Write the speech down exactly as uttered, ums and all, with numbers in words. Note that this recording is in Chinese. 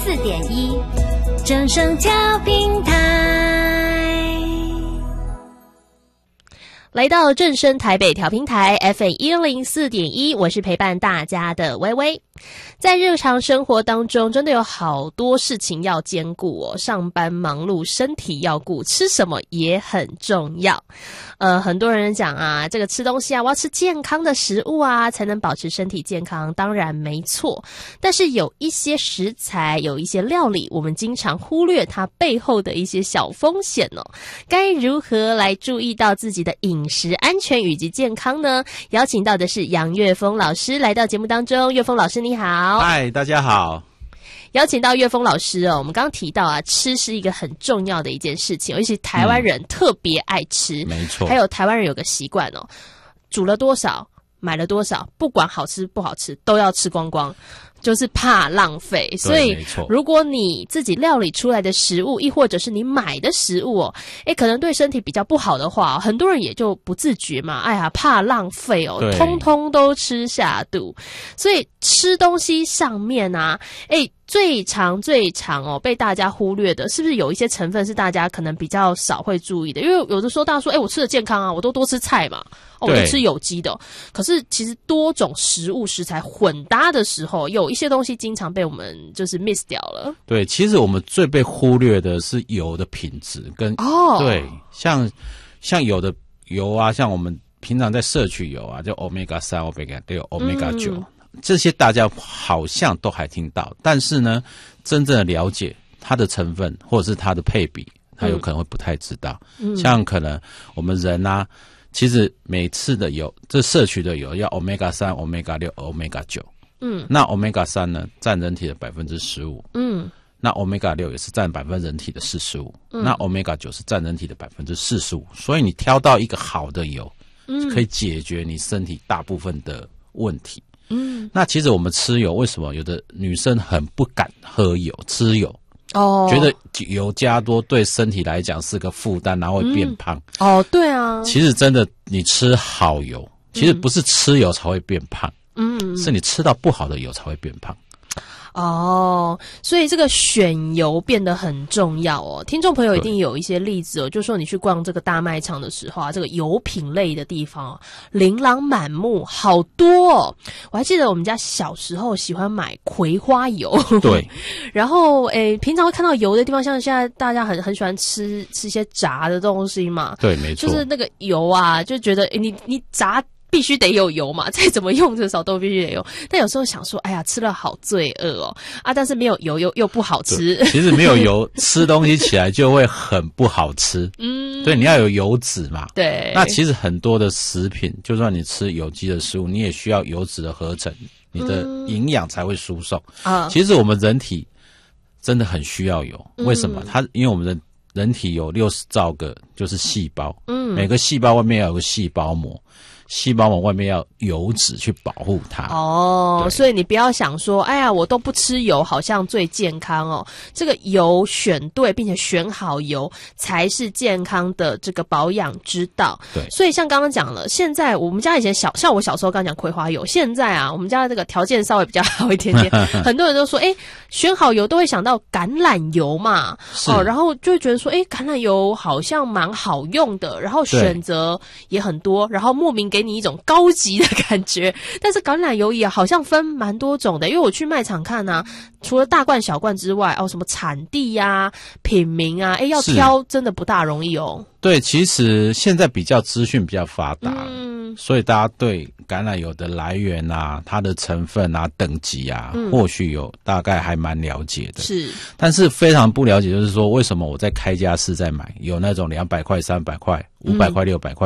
四点一，正声调平台。 来到正声台北调频台 F M 一零四点一，我是陪伴大家的微微。在日常生活当中，真的有好多事情要兼顾哦。上班忙碌，身体要顾，吃什么也很重要。呃，很多人讲啊，这个吃东西啊，我要吃健康的食物啊，才能保持身体健康。当然没错，但是有一些食材，有一些料理，我们经常忽略它背后的一些小风险哦。该如何来注意到自己的饮食安全以及健康呢？邀请到的是杨岳峰老师来到节目当中。岳峰老师你好。 嗨，大家好。 邀请到岳峰老师哦，我们刚刚提到啊，吃是一个很重要的一件事情，尤其台湾人特别爱吃， 嗯、没错。还有台湾人有个习惯哦，煮了多少，买了多少，不管好吃不好吃，都要吃光光。就是怕浪费，所以如果你自己料理出来的食物，亦或者是你买的食物哦，诶，可能对身体比较不好的话，很多人也就不自觉嘛，哎呀，怕浪费哦，通通都吃下肚。所以吃东西上面啊，诶，最常最常哦被大家忽略的，是不是有一些成分是大家可能比较少会注意的？因为有的时候大家说，诶，我吃的健康啊，我都多吃菜嘛，哦，我都吃有机的。可是其实多种食物食材混搭的时候，有一些东西经常被我们就是 miss 掉了。 对，其实我们最被忽略的是油的品质跟哦，对，像像有的油啊，像我们平常在摄取油啊，就 omega 三、omega 六、omega 九、嗯，这些大家好像都还听到，但是呢，真正的了解它的成分或者是它的配比，它有可能会不太知道。嗯、像可能我们人啊，其实每次的油，这摄取的油要 omega 三、omega 六、omega 九。嗯，那 omega 三呢，占人体的百分之十五。嗯，那 omega 六也是占百分之人体的四十五。嗯，那 omega 九是占人体的百分之四十五。所以你挑到一个好的油，嗯，可以解决你身体大部分的问题。嗯，那其实我们吃油，为什么有的女生很不敢喝油、吃油？哦，觉得油加多对身体来讲是个负担，然后会变胖。 嗯、哦，对啊。 其实真的，你吃好油，其实不是吃油才会变胖。嗯，是你吃到不好的油才会变胖。 哦，所以这个选油变得很重要哦。听众朋友一定有一些例子哦，就是说你去逛这个大卖场的时候啊，这个油品类的地方、哦、琳琅满目，好多哦。我还记得我们家小时候喜欢买葵花油， 对。 然后诶，平常会看到油的地方，像现在大家很很喜欢吃吃一些炸的东西嘛， 对，没错， 就是那个油啊，就觉得诶你你炸。必须得有油嘛，再怎么用至少都必须得有。但有时候想说，哎呀，吃了好罪恶哦啊！但是没有油又又不好吃。 其实没有油，吃东西起来就会很不好吃。嗯，对，你要有油脂嘛。 对。 那其实很多的食品，就算你吃有机的食物，你也需要油脂的合成，你的营养才会输送。啊、嗯，其实我们人体真的很需要油，为什么？它因为我们的人体有六十兆个就是细胞，嗯，每个细胞外面要有个细胞膜。细胞膜外面要油脂去保护它哦，所以你不要想说，哎呀，我都不吃油，好像最健康哦。这个油选对，并且选好油，才是健康的这个保养之道。 对， 所以像刚刚讲了，现在我们家以前小，像我小时候刚讲葵花油，现在啊，我们家的这个条件稍微比较好一点点，很多人都说，哎，选好油都会想到橄榄油嘛，哦，然后就会觉得说，哎，橄榄油好像蛮好用的，然后选择也很多，然后莫名给你一种高级的感觉，但是橄榄油也好像分蛮多种的，因为我去卖场看啊，除了大罐小罐之外，哦，什么产地呀、啊、品名啊，哎，要挑真的不大容易哦。 对，其实现在比较资讯比较发达，嗯，所以大家对橄榄油的来源啊、它的成分啊、等级啊，嗯、或许有大概还蛮了解的。 是， 但是非常不了解，就是说为什么我在开家市在买，有那种两百块、三百块、五百块、六百块。